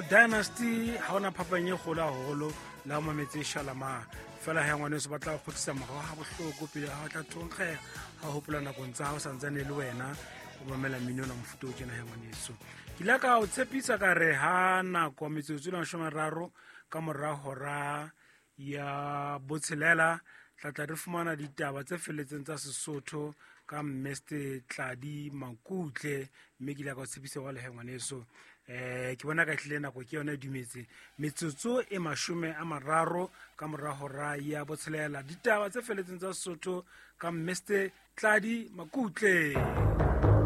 Dynasty ha ona phapanye kgola haholo la mametse Shalama fela ha ngwane se batla go kgotlisa mogao ha bohloko pele ha tla thonkga ha hopola nakong tsa ha santsane le wena o mamela minona mofuto o tsena ha ngwaneso kila ka o tshepisa ka re ha nako metsotso la 30 ka mora hora ya botshelela tla re fumana ditaba tse feletseng tsa Sesotho ka Mr. Tladi Makutle mme ke la ka o tshepisa wa le ngwaneso ke bona ka tlile nako ke yona dumetse metsotso e 30 ka mora hora ya botshelela ditaba tse feletseng tsa Sesotho ka Mr. Tladi Makutle.